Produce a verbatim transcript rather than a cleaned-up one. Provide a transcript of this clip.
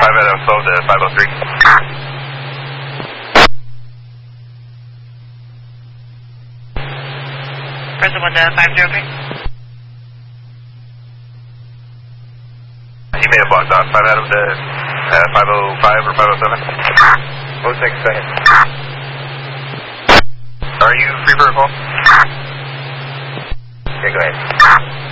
five Adam slow to five oh three. Present one to five zero three. You may have blocked off five Adam to uh, five oh five or five oh seven. oh six seconds. Are you free for a call? Okay, go ahead.